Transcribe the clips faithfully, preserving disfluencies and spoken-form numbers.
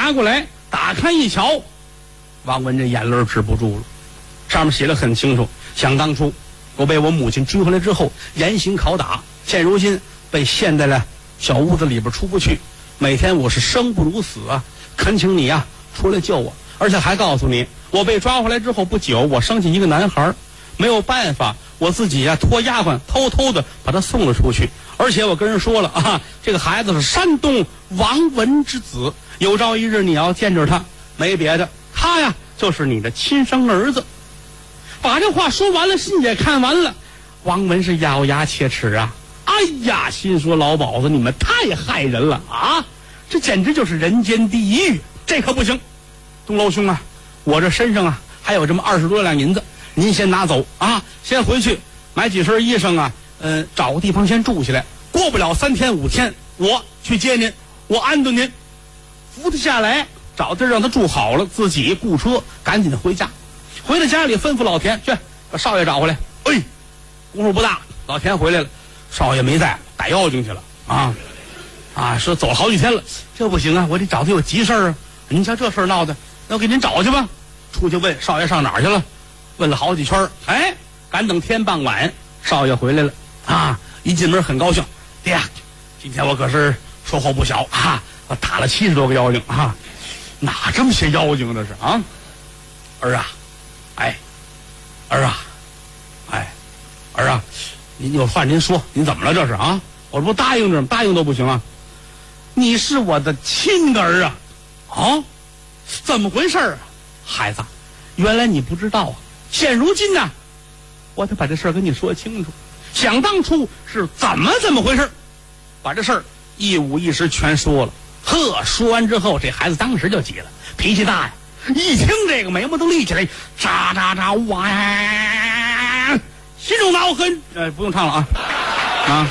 拿过来，打开一瞧，王文这眼泪止不住了，上面写得很清楚，想当初我被我母亲追回来之后严刑拷打，现如今被陷在了小屋子里边出不去，每天我是生不如死啊，恳请你啊出来救我。而且还告诉你，我被抓回来之后不久，我生下一个男孩，没有办法，我自己呀、啊、托丫鬟偷偷的把他送了出去。而且我跟人说了啊，这个孩子是山东王文之子，有朝一日你要见着他，没别的，他呀就是你的亲生儿子。把这话说完了，信也看完了，王文是咬牙切齿啊，哎呀，心说老鸨子你们太害人了啊，这简直就是人间地狱，这可不行。东楼兄啊，我这身上啊还有这么二十多两银子，您先拿走啊，先回去买几身衣裳啊，嗯、呃，找个地方先住下来，过不了三天五天我去接您，我安顿您，扶他下来，找地让他住好了，自己雇车赶紧回家。回到家里吩咐老田去把少爷找回来。哎，功夫不大，老田回来了，少爷没在，逮妖精去了啊啊！说走了好几天了，这不行啊，我得找他有急事啊。您瞧这事儿闹的，那我给您找去吧。出去问少爷上哪儿去了，问了好几圈，哎，赶等天傍晚，少爷回来了啊！一进门很高兴，爹呀，今天我可是收获不小啊！我打了七十多个妖精啊，哪这么些妖精这是啊？儿啊，哎，儿啊，哎，儿啊，您有话您说，您怎么了这是啊？我这不答应着，答应都不行啊！你是我的亲儿啊！啊，怎么回事啊？孩子，原来你不知道啊！现如今呢、啊，我得把这事儿跟你说清楚。想当初是怎么怎么回事，把这事儿一五一十全说了。呵，说完之后，这孩子当时就急了，脾气大呀！一听这个眉毛都立起来，喳喳喳哇，心中恼恨。呃，不用唱了啊，啊，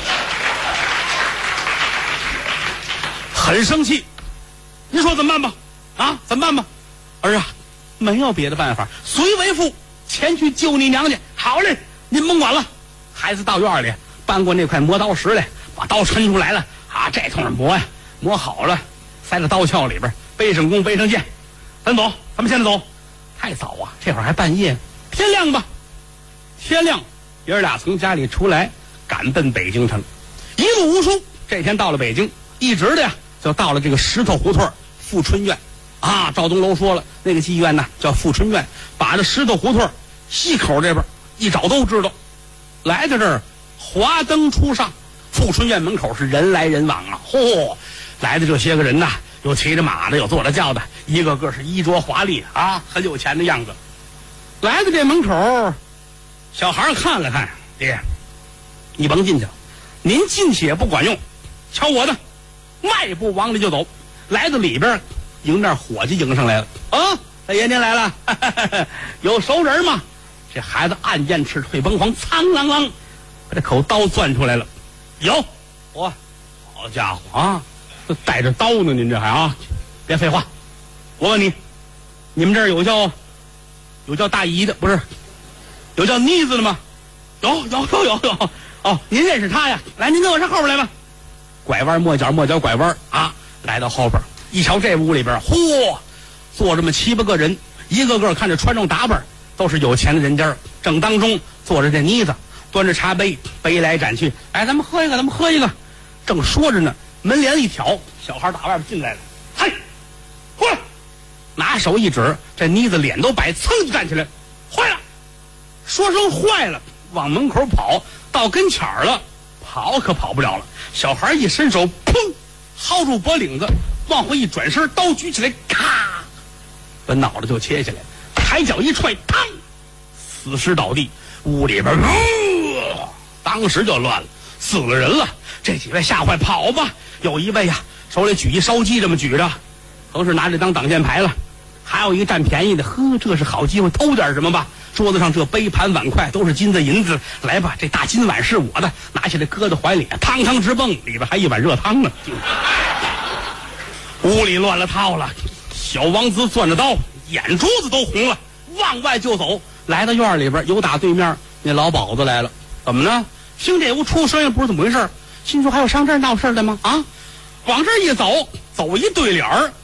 很生气。您说怎么办吧？啊，怎么办吧？儿啊，没有别的办法，随为父前去救你娘家。好嘞，您甭管了。孩子到院里搬过那块磨刀石来，把刀抻出来了啊，这通磨呀，磨好了，塞到刀鞘里边，背上弓，背上箭，咱走，咱们现在走。太早啊，这会儿还半夜，天亮吧。天亮，爷儿俩从家里出来，赶奔北京城，一路无书。这天到了北京，一直的呀。就到了这个石头胡同富春院啊，赵东楼说了，那个妓院呢叫富春院，把这石头胡同西口这边一找都知道。来到这儿，华灯初上，富春院门口是人来人往啊！嚯，来的这些个人呐，有骑着马的，有坐着轿的，一个个是衣着华丽啊，很有钱的样子。来到这门口，小孩看了看，爹，你甭进去了，您进去也不管用，瞧我的。迈步往里就走，来到里边，迎面伙计迎上来了啊！大爷您来了，哈哈哈哈，有熟人吗？这孩子暗箭翅退崩黄，苍啷啷把这口刀攥出来了。有我，好家伙啊，这带着刀呢，您这还啊？别废话，我问你，你们这儿有叫有叫大姨的不是？有叫妮子的吗？有有有有有哦，您认识他呀？来，您跟我上后边来吧。拐弯抹角，抹角拐弯啊！来到后边，一瞧这屋里边，嚯，坐这么七八个人，一个个看着穿着打扮，都是有钱的人家。正当中坐着这妮子，端着茶杯，杯来盏去，哎，咱们喝一个，咱们喝一个。正说着呢，门帘一挑，小孩打外边进来了，嘿，过来，拿手一指，这妮子脸都白，噌就站起来，坏了，说声坏了，往门口跑，到跟前儿了。跑可跑不了了，小孩一伸手，砰，薅住脖领子，往回一转身，刀举起来，咔，把脑袋就切下来，抬脚一踹，嘡，死尸倒地。屋里边，呃，当时就乱了，死了人了。这几位吓坏，跑吧！有一位呀，手里举一烧鸡，这么举着，都是拿这当挡箭牌了。还有一个占便宜的，呵，这是好机会，偷点什么吧。桌子上这杯盘碗筷都是金子银子，来吧，这大金碗是我的，拿起来搁在怀里，汤汤直蹦，里边还一碗热汤呢。屋里乱了套了，小王子攥着刀，眼珠子都红了，往外就走。来到院里边，有打对面那老鸨子来了，怎么呢？听这屋出声音不是怎么回事，心说还有上这儿闹事的吗？啊，往这儿一走，走一对脸儿，